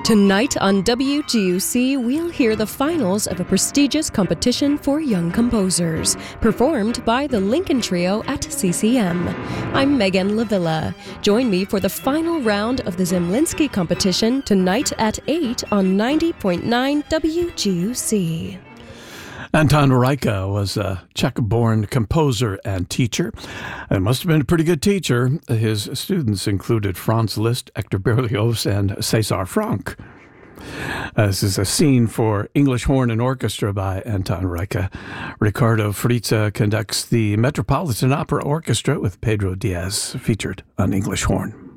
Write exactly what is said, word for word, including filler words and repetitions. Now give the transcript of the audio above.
Tonight on W G U C, we'll hear the finals of a prestigious competition for young composers, performed by the Lincoln Trio at C C M. I'm Megan Lavilla. Join me for the final round of the Zemlinsky competition tonight at eight on ninety point nine W G U C. Anton Reika was a Czech-born composer and teacher. And must have been a pretty good teacher. His students included Franz Liszt, Hector Berlioz, and César Franck. Uh, this is a scene for English horn and orchestra by Anton Reika. Ricardo Fritza conducts the Metropolitan Opera Orchestra with Pedro Diaz featured on English horn.